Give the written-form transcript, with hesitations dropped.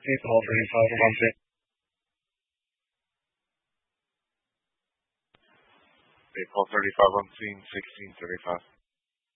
Please hold for info for 1 second. Call 35 on scene, 1635.